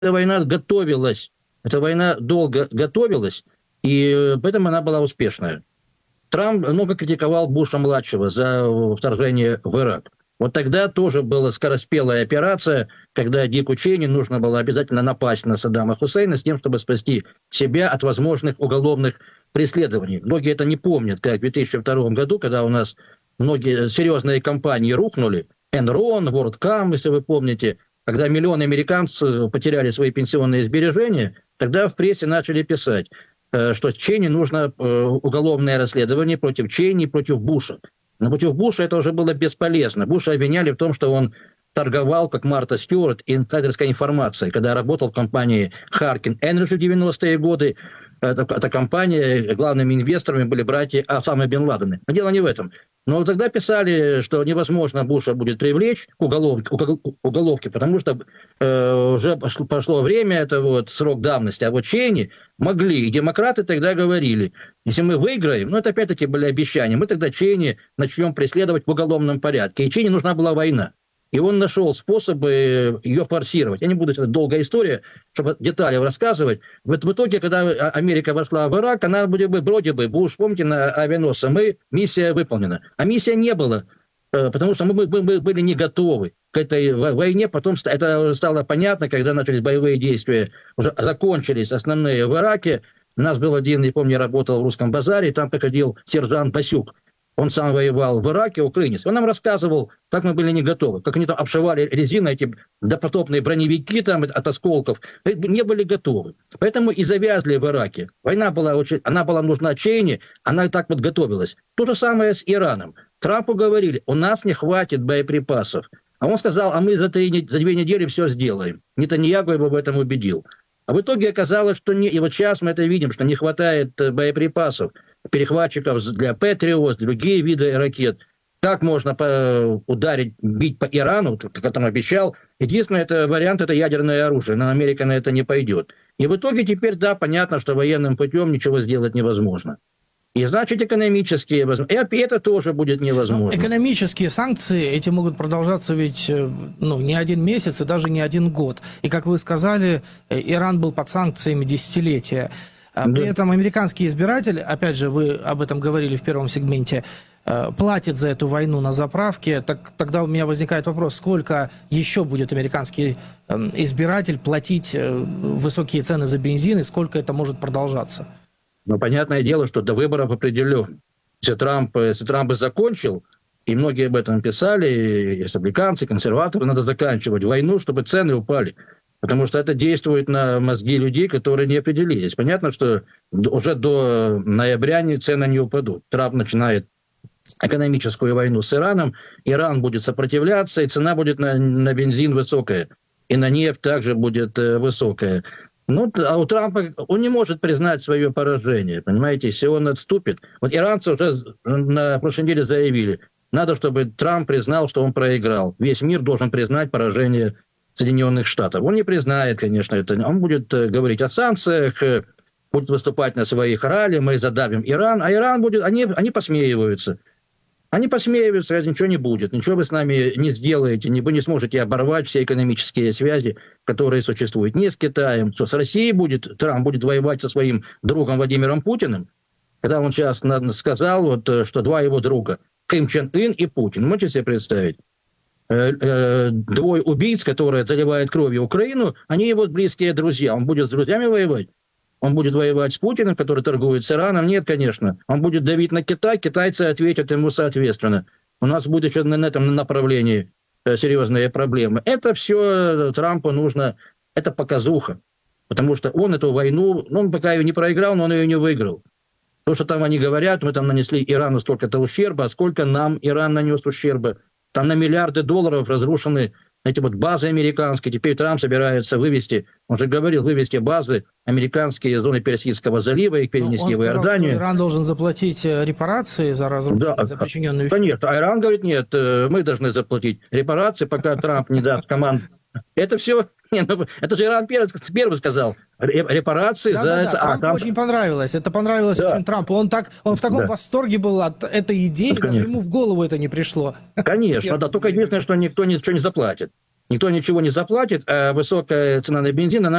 эта война готовилась, эта война долго готовилась, и поэтому она была успешная. Трамп много критиковал Буша-младшего за вторжение в Ирак. Вот тогда тоже была скороспелая операция, когда Дику Чейни нужно было обязательно напасть на Саддама Хусейна с тем, чтобы спасти себя от возможных уголовных преследований. Многие это не помнят, как в 2002 году, когда у нас многие серьезные компании рухнули, Enron, WorldCom, если вы помните, когда миллионы американцев потеряли свои пенсионные сбережения, тогда в прессе начали писать, что Чейни нужно уголовное расследование против Чейни, против Буша. Но против Буша это уже было бесполезно. Буша обвиняли в том, что он торговал, как Марта Стюарт, инсайдерской информацией. Когда работал в компании Harkin Energy в 90-е годы, эта компания, главными инвесторами были братья Осама бен Ладена. Но дело не в этом. Но тогда писали, что невозможно Буша будет привлечь к уголовке, потому что уже пошло время, это вот срок давности. А вот Чейни могли. И демократы тогда говорили, если мы выиграем, это опять-таки были обещания, мы тогда Чейни начнем преследовать в уголовном порядке. И Чейни нужна была война. И он нашел способы ее форсировать. Я не буду, это долгая история, чтобы детали рассказывать. В итоге, когда Америка вошла в Ирак, она вроде бы, Буш, помните, на авианосце, миссия выполнена. А миссия не была, потому что мы были не готовы к этой войне. Потом это стало понятно, когда начались боевые действия, уже закончились основные в Ираке. У нас был один, не помню, я работал в Русском базаре, и там приходил сержант Басюк. Он сам воевал в Ираке, украинец. Он нам рассказывал, как мы были не готовы, как они там обшивали резиной эти допотопные броневики там от осколков. Не были готовы. Поэтому и завязли в Ираке. Война была она была нужна Чейни, она так вот готовилась. То же самое с Ираном. Трампу говорили, у нас не хватит боеприпасов. А он сказал, а мы за 2 недели все сделаем. Нетаньяху его в этом убедил. А в итоге оказалось, что и вот сейчас мы это видим, что не хватает боеприпасов, перехватчиков для Патриот, другие виды ракет. Как можно ударить, бить по Ирану, как он обещал? Единственный вариант – это ядерное оружие, но Америка на это не пойдет. И в итоге теперь, да, понятно, что военным путем ничего сделать невозможно. И значит, экономические возможности. И это тоже будет невозможно. Экономические санкции, эти могут продолжаться ведь не 1 месяц и даже не 1 год. И, как вы сказали, Иран был под санкциями десятилетия. При этом американский избиратель, опять же, вы об этом говорили в первом сегменте, платит за эту войну на заправке. Тогда у меня возникает вопрос, сколько еще будет американский избиратель платить высокие цены за бензин и сколько это может продолжаться? Но понятное дело, что до выборов определен. Если Трамп бы закончил, и многие об этом писали, и республиканцы, и консерваторы, надо заканчивать войну, чтобы цены упали. Потому что это действует на мозги людей, которые не определились. Понятно, что уже до ноября цены не упадут. Трамп начинает экономическую войну с Ираном, Иран будет сопротивляться, и цена будет на бензин высокая. И на нефть также будет высокая. А у Трампа, он не может признать свое поражение, понимаете, если он отступит. Вот иранцы уже на прошлой неделе заявили, надо, чтобы Трамп признал, что он проиграл. Весь мир должен признать поражение Соединенных Штатов. Он не признает, конечно, это. Он будет говорить о санкциях, будет выступать на своих ралли, мы задавим Иран, а Иран будет, они посмеиваются. Они посмеиваются, раз ничего не будет, ничего вы с нами не сделаете, вы не сможете оборвать все экономические связи, которые существуют. Не с Китаем, что с Россией Трамп будет воевать со своим другом Владимиром Путиным, когда он сейчас сказал, что 2 его друга, Ким Чен Ын и Путин, можете себе представить? 2 убийц, которые заливают кровью Украину, они его близкие друзья. Он будет с друзьями воевать? Он будет воевать с Путиным, который торгует с Ираном? Нет, конечно. Он будет давить на Китай, китайцы ответят ему соответственно. У нас будет еще на этом направлении серьезные проблемы. Это все Трампу нужно, это показуха. Потому что он эту войну, он пока ее не проиграл, но он ее не выиграл. То, что там они говорят, мы там нанесли Ирану столько-то ущерба, а сколько нам Иран нанес ущерба. Там на миллиарды долларов разрушены эти базы американские. Теперь Трамп собирается вывести, он же говорил, вывести базы американские из зоны Персидского залива, их перенести в Иорданию. Иран должен заплатить репарации за разрушение, за причиненный ущерб. Конечно, а Иран говорит, нет, мы должны заплатить репарации, пока Трамп не даст команду. Это все, это же Иран первый сказал, репарации за это. Трампу очень понравилось, это понравилось очень Трампу. Он в таком восторге был от этой идеи, даже ему в голову это не пришло. Конечно, только единственное, что никто ничего не заплатит. никто ничего не заплатит, а высокая цена на бензин, она